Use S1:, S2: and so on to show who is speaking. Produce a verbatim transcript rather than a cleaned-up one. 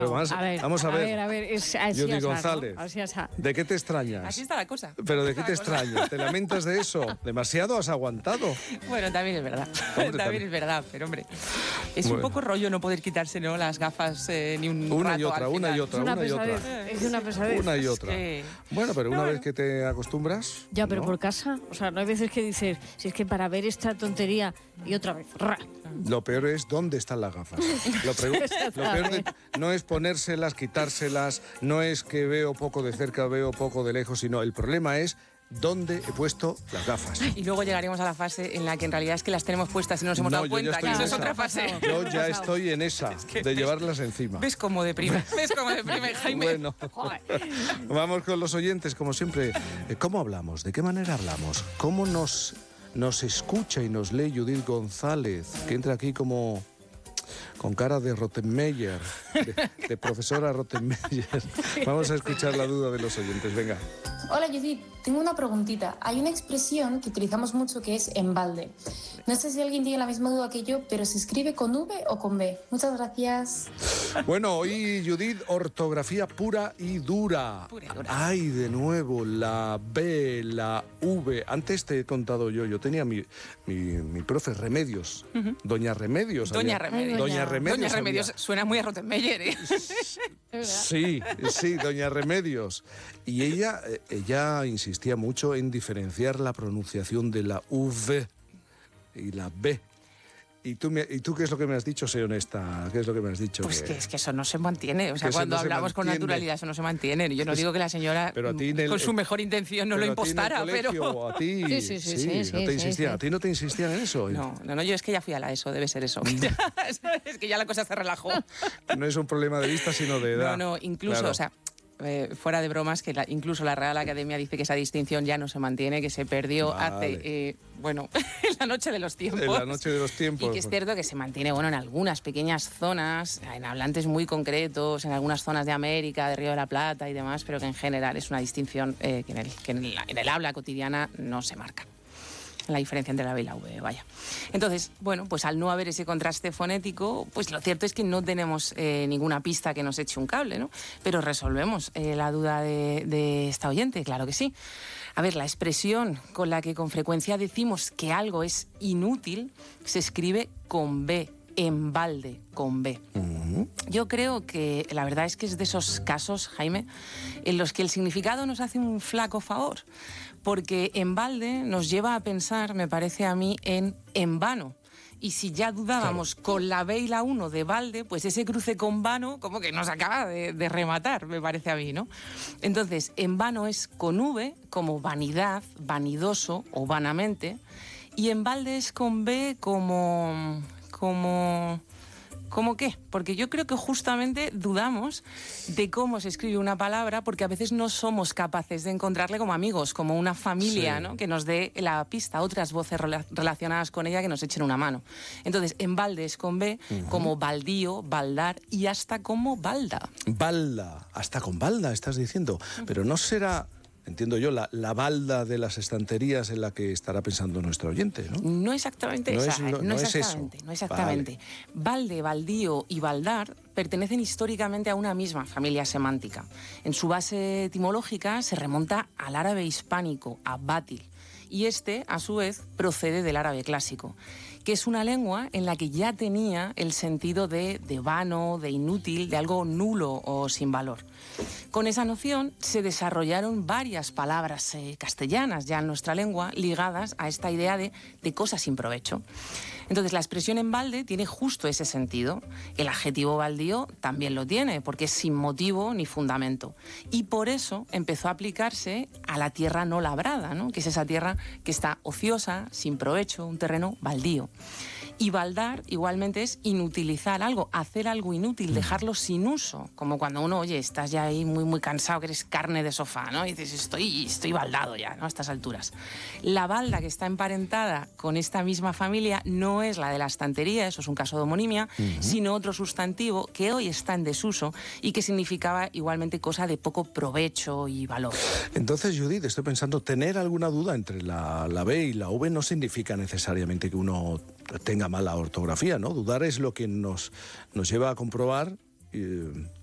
S1: Vamos a ver, vamos a ver.
S2: A ver, a ver, es así.
S1: Judy González, ¿no?
S2: Así así.
S1: ¿De qué te extrañas?
S3: Así está la cosa.
S1: ¿Pero de qué te extrañas? ¿Te lamentas de eso? ¿Demasiado has aguantado?
S3: Bueno, también es verdad.
S1: Hombre,
S3: también,
S1: también
S3: es verdad, pero hombre, es
S1: bueno.
S3: un poco rollo no poder quitarse, ¿no?, las gafas eh, ni un
S1: Una
S3: rato
S1: y otra,
S3: al
S1: una y
S3: final.
S1: otra,
S2: Es una
S1: una y otra.
S2: pesadez. Es una pesadez.
S1: Una y
S3: Es
S1: otra.
S3: que-
S1: Bueno, pero una
S3: No,
S1: vez
S3: bueno.
S1: que te acostumbras...
S2: Ya, pero
S1: ¿no?
S2: por casa. O sea, no hay veces que dices, si es que para ver esta tontería y otra vez. Ra.
S1: Lo peor es dónde están las gafas. Lo, pregu- lo peor de- no es ponérselas, quitárselas, no es que veo poco de cerca, veo poco de lejos, sino el problema es dónde he puesto las gafas.
S3: Y luego llegaremos a la fase en la que en realidad es que las tenemos puestas y no nos hemos
S1: No,
S3: dado
S1: yo ya
S3: cuenta,
S1: estoy
S3: que
S1: en
S3: eso es
S1: esa.
S3: otra fase.
S1: Yo ya estoy en esa,
S3: que
S1: de
S3: ves-
S1: llevarlas encima.
S3: ¿Ves cómo deprime? ¿Ves cómo deprime, Jaime?
S1: Bueno, vamos con los oyentes, como siempre. Eh, ¿Cómo hablamos? ¿De qué manera hablamos? ¿Cómo nos, nos escucha y nos lee Judith González, que entra aquí como con cara de Rottenmeier, de, de profesora Rottenmeier? Vamos a escuchar la duda de los oyentes, venga.
S4: Hola Judith, tengo una preguntita. Hay una expresión que utilizamos mucho que es en balde. No sé si alguien tiene la misma duda que yo, pero ¿se escribe con V o con B? Muchas gracias.
S1: Bueno, hoy Judith, ortografía pura y dura.
S3: Pura y dura.
S1: Ay, de nuevo, la B, la V. Antes te he contado yo, yo tenía mi, mi, mi profe Remedios, Doña Remedios.
S3: Doña
S1: había-
S3: Remedios.
S1: Doña Remedios.
S3: Doña Remedios
S1: había-
S3: suena muy a Rottenmeier, ¿eh?
S1: Sí, sí, Doña Remedios. Y ella, eh, ella insistía mucho en diferenciar la pronunciación de la V y la B. ¿Y tú, me- ¿Y tú qué es lo que me has dicho? Sé honesta, ¿qué es lo que me has dicho?
S3: Pues
S1: Que-
S3: que es que eso no se mantiene. O sea,
S1: Que eso
S3: cuando
S1: no se
S3: hablamos con
S1: mantiene.
S3: naturalidad, eso no se mantiene. Yo no digo que la señora,
S1: Pero a ti en el-
S3: con su mejor intención, no lo
S1: pero a ti en el
S3: impostara,
S1: colegio,
S3: pero...
S1: o a ti,
S2: Sí, sí, sí, sí, sí,
S1: no te
S2: sí,
S1: insistían,
S2: sí.
S1: a ti no te insistían en eso.
S3: No, no, no, yo es que ya fui a la ESO, debe ser eso. Es que ya la cosa se relajó.
S1: No es un problema de vista, sino de edad.
S3: No, no, incluso,
S1: Claro.
S3: o sea, eh, fuera de bromas, que la- incluso la Real Academia dice que esa distinción ya no se mantiene, que se perdió
S1: Vale.
S3: hace, eh, bueno, en la noche de los tiempos.
S1: En la noche de los tiempos.
S3: Y que es cierto que se mantiene, bueno, en algunas pequeñas zonas, en hablantes muy concretos, en algunas zonas de América, de Río de la Plata y demás, pero que en general es una distinción eh, que, en el, que en, el, en el habla cotidiana no se marca. La diferencia entre la B y la V, vaya. Entonces, bueno, pues al no haber ese contraste fonético, pues lo cierto es que no tenemos eh, ninguna pista que nos eche un cable, ¿no? Pero resolvemos eh, la duda de, de esta oyente, claro que sí. A ver, la expresión con la que con frecuencia decimos que algo es inútil se escribe con B, en balde, con B. Yo creo que la verdad es que es de esos casos, Jaime, en los que el significado nos hace un flaco favor, porque en balde nos lleva a pensar, me parece a mí, en en vano. Y si ya dudábamos claro. con la B y la uno de balde, pues ese cruce con vano como que nos acaba de, de rematar, me parece a mí, ¿no? Entonces, en vano es con V, como vanidad, vanidoso o vanamente, y en balde es con B como... como... ¿Cómo qué? Porque yo creo que justamente dudamos de cómo se escribe una palabra porque a veces no somos capaces de encontrarle como amigos, como una familia,
S1: Sí.
S3: ¿no? Que nos dé la pista, otras voces rela- relacionadas con ella que nos echen una mano. Entonces, en balde es con B, uh-huh. como baldío, baldar y hasta como balda.
S1: Balda, hasta con balda estás diciendo, pero no será... Entiendo yo, la, la balda de las estanterías en la que estará pensando nuestro oyente, ¿no?
S3: No exactamente
S1: No
S3: esa,
S1: es-
S3: ¿eh?
S1: no-
S3: no,
S1: no es
S3: exactamente,
S1: eso.
S3: no exactamente. Balde, baldío y baldar pertenecen históricamente a una misma familia semántica. En su base etimológica se remonta al árabe hispánico, a bátil, y este, a su vez, procede del árabe clásico, que es una lengua en la que ya tenía el sentido de, de vano, de inútil, de algo nulo o sin valor. Con esa noción se desarrollaron varias palabras eh, castellanas ya en nuestra lengua ligadas a esta idea de, de cosas sin provecho. Entonces la expresión en balde tiene justo ese sentido. El adjetivo baldío también lo tiene porque es sin motivo ni fundamento. Y por eso empezó a aplicarse a la tierra no labrada, ¿no? Que es esa tierra que está ociosa, sin provecho, un terreno baldío. Y baldar igualmente es inutilizar algo, hacer algo inútil, dejarlo sin uso. Como cuando uno, oye, estás ya ahí muy, muy cansado, que eres carne de sofá, ¿no? Y dices, estoy, estoy baldado ya, ¿no? A estas alturas. La balda que está emparentada con esta misma familia no es la de la estantería, eso es un caso de homonimia, uh-huh. sino otro sustantivo que hoy está en desuso y que significaba igualmente cosa de poco provecho y valor.
S1: Entonces, Judith, estoy pensando, tener alguna duda entre la, la B y la V no significa necesariamente que uno tenga mala ortografía, ¿no? Dudar es lo que nos, nos lleva a comprobar eh,